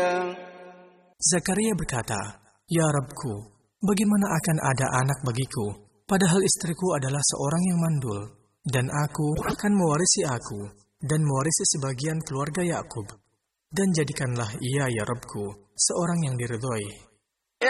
Zakaria berkata, "Ya Rabbku, bagaimana akan ada anak bagiku, padahal istriku adalah seorang yang mandul, dan aku akan mewarisi aku, dan mewarisi sebagian keluarga Yakub. Dan jadikanlah ia, ya Rabbku, seorang yang diridhoi."